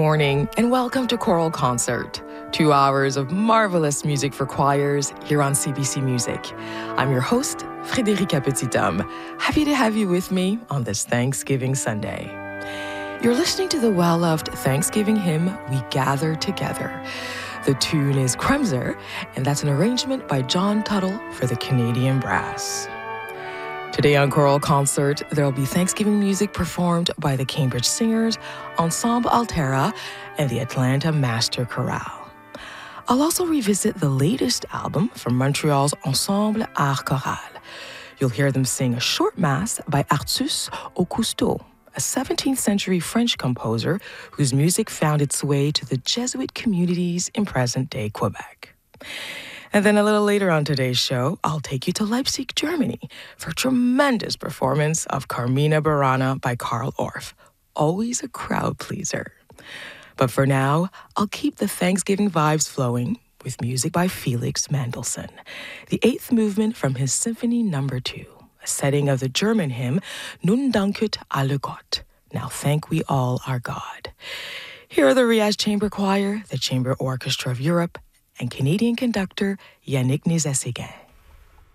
Morning and welcome to Choral Concert. 2 hours of marvelous music for choirs here on CBC Music. I'm your host, Frédérica Petithomme. Happy to have you with me on this Thanksgiving Sunday. You're listening to the well-loved Thanksgiving hymn, We Gather Together. The tune is Kremser, and that's an arrangement by John Tuttle for the Canadian Brass. Today on Choral Concert, there will be Thanksgiving music performed by the Cambridge Singers, Ensemble Altera, and the Atlanta Master Chorale. I'll also revisit the latest album from Montreal's Ensemble Art Choral. You'll hear them sing a short mass by Artus Augusto, a 17th century French composer whose music found its way to the Jesuit communities in present-day Quebec. And then a little later on today's show, I'll take you to Leipzig, Germany, for a tremendous performance of Carmina Burana by Carl Orff. Always a crowd pleaser. But for now, I'll keep the Thanksgiving vibes flowing with music by Felix Mendelssohn, the 8th movement from his Symphony No. 2, a setting of the German hymn Nun danket alle Gott, Now Thank We All Our God. Here are the Rias Chamber Choir, the Chamber Orchestra of Europe, and Canadian conductor Yannick Nézet-Séguin.